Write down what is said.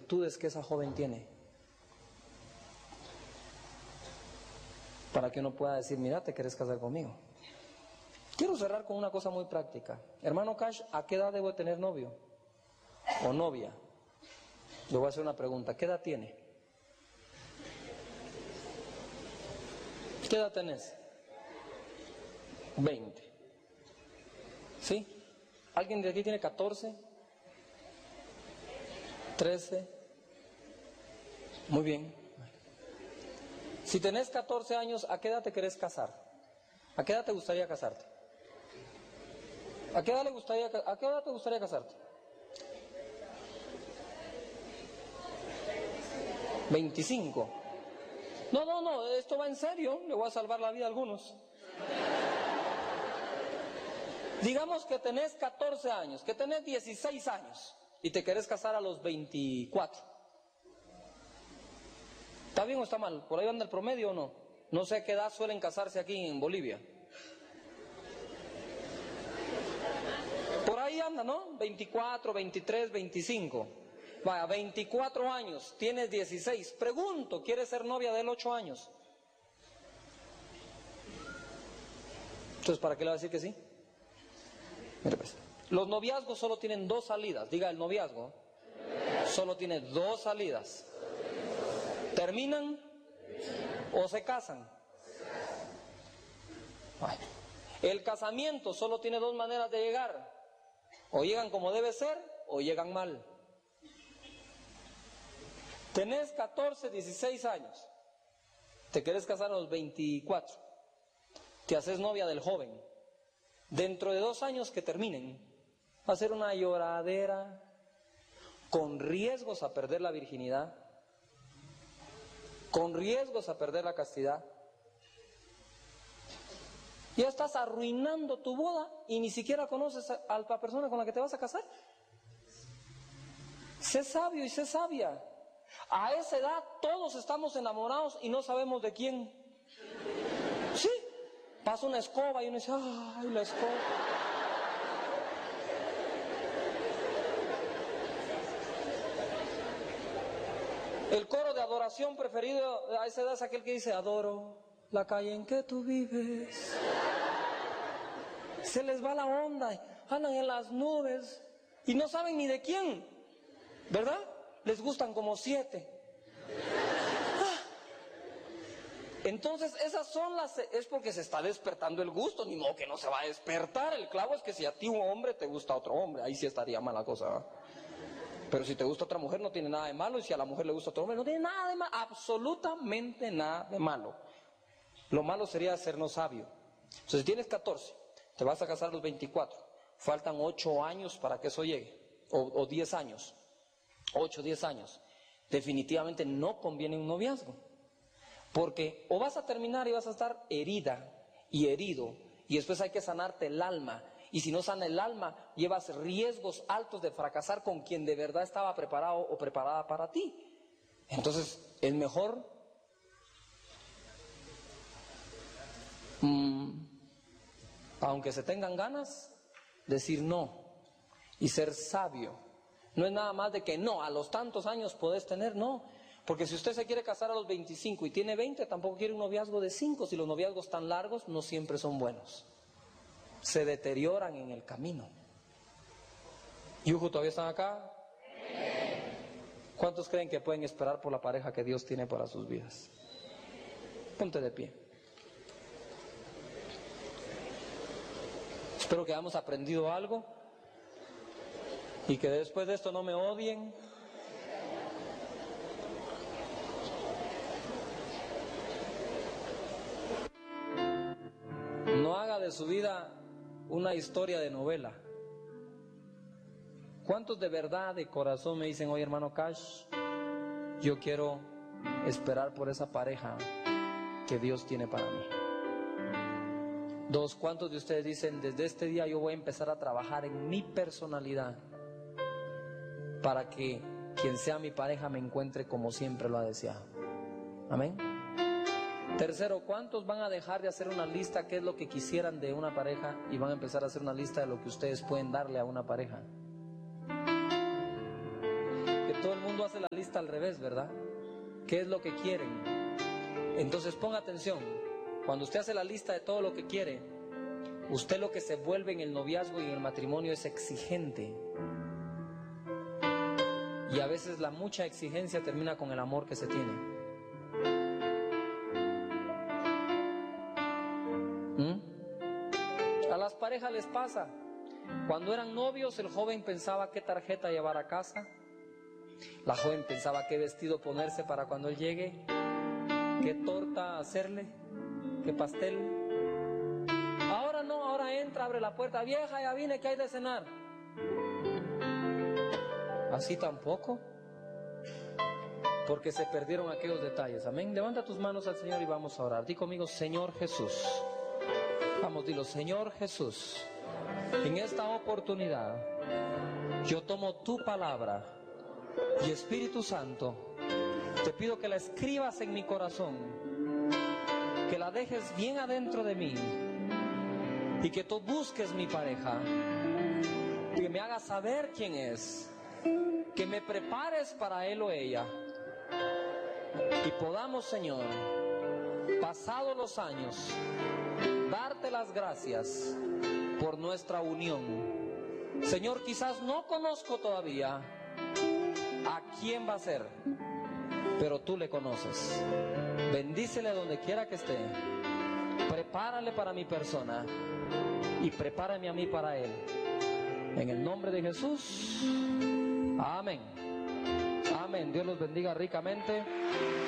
virtudes que esa joven tiene, para que uno pueda decir, mira, ¿te quieres casar conmigo? Quiero cerrar con una cosa muy práctica. Hermano Cash, ¿a qué edad debo tener novio o novia? Le voy a hacer una pregunta. ¿Qué edad tiene? ¿Qué edad tenés? 20. ¿Sí? ¿Alguien de aquí tiene 14? 13. Muy bien. Si tenés 14 años, ¿a qué edad te querés casar? ¿A qué edad te gustaría casarte? ¿A qué edad te gustaría casarte? 25. No, esto va en serio, le voy a salvar la vida a algunos. Digamos que tenés 14 años, que tenés 16 años y te querés casar a los 24. ¿Está bien o está mal? ¿Por ahí anda el promedio o no? No sé a qué edad suelen casarse aquí en Bolivia. Por ahí anda, ¿no? 24, 23, 25. Vaya, 24 años, tienes 16. Pregunto, ¿quieres ser novia de él 8 años? Entonces, ¿para qué le va a decir que sí? Mire pues, los noviazgos solo tienen 2 salidas. Diga, el noviazgo solo tiene 2 salidas. ¿Terminan o se casan? Ay. El casamiento solo tiene 2 maneras de llegar. O llegan como debe ser o llegan mal. Tenés 14, 16 años. Te querés casar a los 24. Te haces novia del joven. Dentro de 2 años que terminen, va a ser una lloradera con riesgos a perder la virginidad, con riesgos a perder la castidad. Ya estás arruinando tu boda y ni siquiera conoces a la persona con la que te vas a casar. Sé sabio y sé sabia. A esa edad todos estamos enamorados y no sabemos de quién. Sí, pasa una escoba y uno dice, ay, la escoba. El coro de adoración preferido a esa edad es aquel que dice, adoro la calle en que tú vives. Se les va la onda, andan en las nubes y no saben ni de quién, ¿verdad? Les gustan como 7. Entonces esas son es porque se está despertando el gusto, ni modo que no se va a despertar. El clavo es que si a ti un hombre te gusta otro hombre, ahí sí estaría mala cosa, ¿verdad? Pero si te gusta otra mujer no tiene nada de malo, y si a la mujer le gusta otro hombre no tiene nada de malo, absolutamente nada de malo. Lo malo sería hacernos sabios. Entonces si tienes 14, te vas a casar a los 24, faltan 8 años para que eso llegue, o 10 años, 8, 10 años. Definitivamente no conviene un noviazgo, porque o vas a terminar y vas a estar herida y herido, y después hay que sanarte el alma, y si no sana el alma, llevas riesgos altos de fracasar con quien de verdad estaba preparado o preparada para ti. Entonces es mejor aunque se tengan ganas, decir no y ser sabio. No es nada más de que no, a los tantos años podés tener, no. Porque si usted se quiere casar a los 25 y tiene 20, tampoco quiere un noviazgo de 5. Si los noviazgos tan largos no siempre son buenos. Se deterioran en el camino. ¿Yuju todavía están acá? ¿Cuántos creen que pueden esperar por la pareja que Dios tiene para sus vidas? Ponte de pie. Espero que hayamos aprendido algo y que después de esto no me odien. No haga de su vida una historia de novela. ¿Cuántos de verdad, de corazón me dicen, oye hermano Cash, yo quiero esperar por esa pareja que Dios tiene para mí? 2, ¿cuántos de ustedes dicen, desde este día yo voy a empezar a trabajar en mi personalidad para que quien sea mi pareja me encuentre como siempre lo ha deseado? Amén. 3, ¿cuántos van a dejar de hacer una lista qué es lo que quisieran de una pareja y van a empezar a hacer una lista de lo que ustedes pueden darle a una pareja? Que todo el mundo mundo hace la lista al revés, ¿verdad? ¿Qué es lo que quieren? Entonces ponga atención. Cuando usted hace la lista de todo lo que quiere, usted lo que se vuelve en el noviazgo y en el matrimonio es exigente. Y a veces la mucha exigencia termina con el amor que se tiene. A las parejas les pasa. Cuando eran novios, el joven pensaba qué tarjeta llevar a casa. La joven pensaba qué vestido ponerse para cuando él llegue, qué torta hacerle, qué pastel. Ahora no, ahora entra, abre la puerta, vieja, ya vine, ¿qué hay de cenar? Así tampoco, porque se perdieron aquellos detalles. Amén. Levanta tus manos al Señor y vamos a orar. Di conmigo, Señor Jesús. Vamos, dilo, Señor Jesús, en esta oportunidad yo tomo tu palabra y Espíritu Santo, te pido que la escribas en mi corazón, que la dejes bien adentro de mí y que tú busques mi pareja, que me hagas saber quién es, que me prepares para él o ella y podamos, Señor, pasados los años, darte las gracias por nuestra unión. Señor, quizás no conozco todavía a quién va a ser, pero tú le conoces. Bendícele donde quiera que esté. Prepárale para mi persona y prepárame a mí para él. En el nombre de Jesús. Amén. Amén. Dios los bendiga ricamente.